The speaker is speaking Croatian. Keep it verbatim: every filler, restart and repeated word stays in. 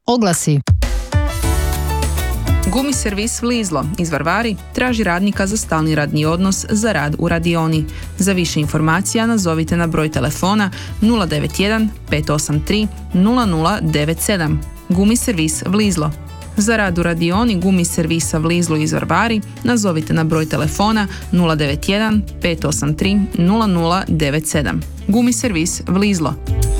Oglasi. Gumi servis Vlizlo iz Varvari traži radnika za stalni radni odnos za rad u radioni. Za više informacija nazovite na broj telefona nula devet jedan pet osam tri nula nula devet sedam. Gumi servis Vlizlo. Za rad u radioni Gumi servisa Vlizlo iz Varvari nazovite na broj telefona nula devet jedan pet osam tri nula nula devet sedam. Gumi servis Vlizlo.